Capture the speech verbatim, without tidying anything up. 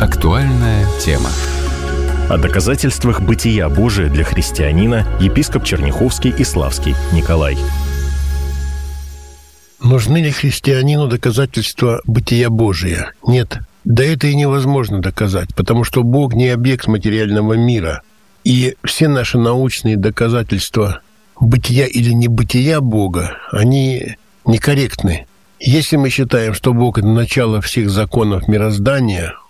Актуальная тема. О доказательствах бытия Божия для христианина епископ Черняховский и Славский Николай. Нужны ли христианину доказательства бытия Божия? Нет. Да это и невозможно доказать, потому что Бог не объект материального мира. И все наши научные доказательства бытия или небытия Бога, они некорректны. Если мы считаем, что Бог – это начало всех законов мироздания,